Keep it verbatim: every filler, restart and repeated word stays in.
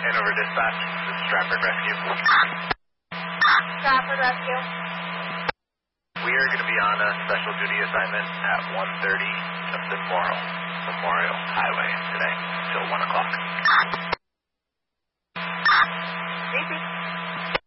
Hanover Dispatch, this is Stratford Rescue. Stratford Rescue. We are going to be on a special duty assignment at one thirty of the Memorial, Memorial Highway today until one o'clock.